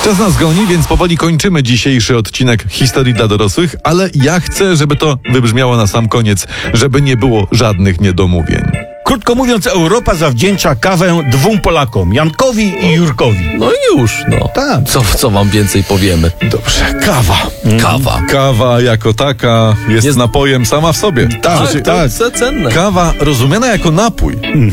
Czas nas goni, więc powoli kończymy dzisiejszy odcinek Historii dla dorosłych, ale ja chcę, żeby to wybrzmiało na sam koniec, żeby nie było żadnych niedomówień. Krótko mówiąc, Europa zawdzięcza kawę dwóm Polakom, Jankowi i Jurkowi. No i już, no. Tak. Co wam więcej powiemy? Dobrze, kawa. Kawa. Kawa jako taka jest napojem sama w sobie. Tak, tak. To cenne. Kawa rozumiana jako napój,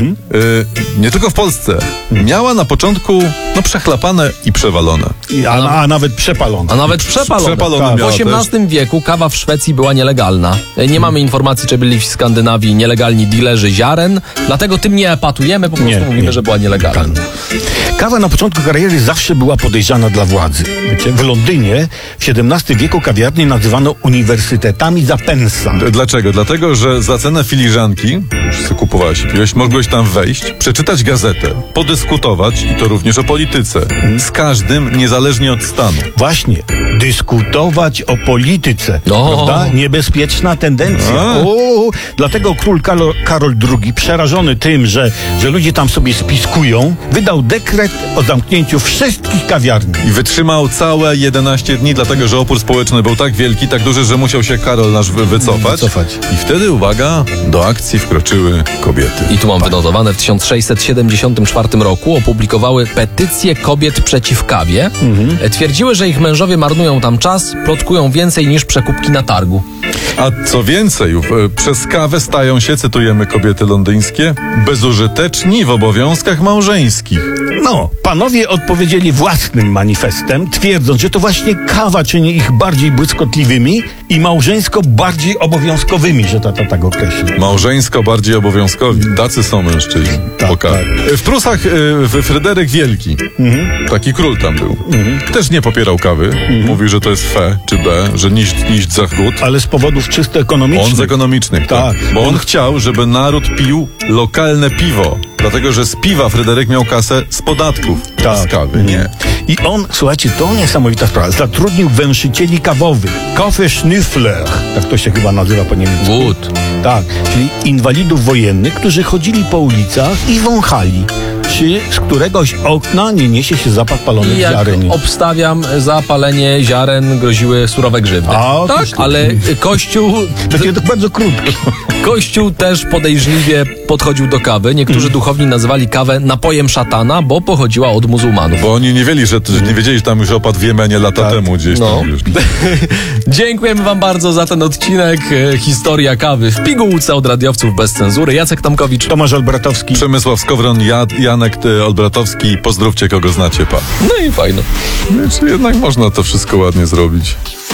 nie tylko w Polsce, miała na początku przechlapane i przewalone. A nawet przepalone. A nawet przepalone. Przepalone W miała XVIII wieku kawa w Szwecji była nielegalna. Nie mamy informacji, czy byli w Skandynawii nielegalni dilerzy ziaren, dlatego tym nie epatujemy, po prostu mówimy, że była nielegalna. Kawa na początku kariery zawsze była podejrzana dla władzy. Wiecie, w Londynie w XVII wieku kawiarnie nazywano uniwersytetami za pensa. Dlaczego? Dlatego, że za cenę filiżanki, już sobie kupowałeś i piłeś, mogłeś tam wejść, przeczytać gazetę, podyskutować, i to również o polityce, z każdym, niezależnie od stanu. Właśnie, dyskutować o polityce. Prawda? Niebezpieczna tendencja. Dlatego król Karol II, przerażony tym, że ludzie tam sobie spiskują, wydał dekret o zamknięciu wszystkich kawiarni. I wytrzymał całe 11 dni, dlatego że opór społeczny był tak wielki, tak duży, że musiał się Karol nasz wycofać. I wtedy, uwaga, do akcji wkroczyły kobiety. I tu mam wynotowane, w 1674 roku opublikowały petycję kobiet przeciw kawie. Twierdziły, że ich mężowie marnują tam czas, plotkują więcej niż przekupki na targu. A co więcej, przez kawę stają się, cytujemy kobiety londyńskie, bezużyteczni w obowiązkach małżeńskich. No, panowie odpowiedzieli własnym manifestem, twierdząc, że to właśnie kawa czyni ich bardziej błyskotliwymi i małżeńsko bardziej obowiązkowymi, że tak określi. Małżeńsko bardziej obowiązkowi. Tacy są mężczyźni. Tak. W Prusach Fryderyk Wielki, taki król tam był, też nie popierał kawy. Mówił, że to jest fe czy b, że niść zachód. Ale z powodów czysto ekonomicznych. On z ekonomicznych, tak. Bo on chciał, żeby naród pił lokalne piwo. Dlatego, że z piwa Fryderyk miał kasę z podatków, z kawy nie. I on, słuchajcie, to niesamowita sprawa, zatrudnił węszycieli kawowych. Kaffeeschnüffler, tak to się chyba nazywa po niemiecku. Wód. Tak, czyli inwalidów wojennych, którzy chodzili po ulicach i wąchali, czy z któregoś okna nie niesie się zapach palonych I jak ziaren. obstawiam, za palenie ziaren groziły surowe grzywny. Tak, ale Kościół... To bardzo krótko. Kościół też podejrzliwie podchodził do kawy. Niektórzy duchowni nazywali kawę napojem szatana, bo pochodziła od muzułmanów. Bo oni nie wiedzieli, że tam już opadł w Jemenie lata temu gdzieś tam. Dziękujemy wam bardzo za ten odcinek. Historia kawy w pigułce od radiowców bez cenzury. Jacek Tomkowicz, Tomasz Olbratowski, Przemysław Skowron, Janek Olbratowski. Pozdrówcie, kogo znacie, pa. no i fajno. Więc jednak można to wszystko ładnie zrobić.